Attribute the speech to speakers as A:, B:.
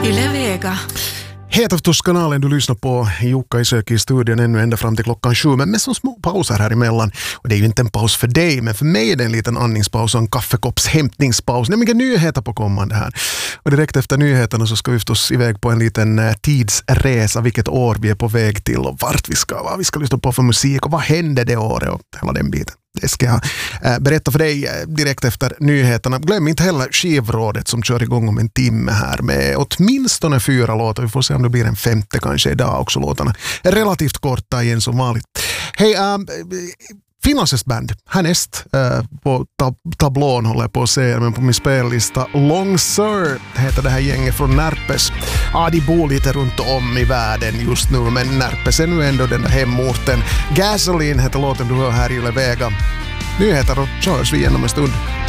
A: Yle Vega.
B: Hetaftorskanalen du lyssnar på. Jukka i sök i studion ännu ända fram till klockan 7. Men med så små pauser här emellan. Och det är ju inte en paus för dig, men för mig är det en liten andningspaus och en kaffekoppshämtningspaus. Nämligen nyheter på kommande här. Och direkt efter nyheterna så ska vi förstås iväg på en liten tidsresa. Vilket år vi är på väg till och vart vi ska. Vad vi ska lyssna på för musik och vad hände det året och hela den biten. Det ska jag berätta för dig direkt efter nyheterna. Glöm inte heller skivrådet som kör igång om en timme här med åtminstone 4 låtar. Vi får se om det blir en 5:e kanske idag också. Låtarna är relativt korta igen som vanligt. Hej, finlandssvenskt band härnäst på tablån håller jag på att säga, men på min spellista Long Sir heter det här gänget från Närpes. Ja, de bor lite runt om i världen just nu, men Närpes är nu ändå den där hemorten. Gasoline heter låten du hör här i Yle Vega. Nyheter och körs vi igenom en stund.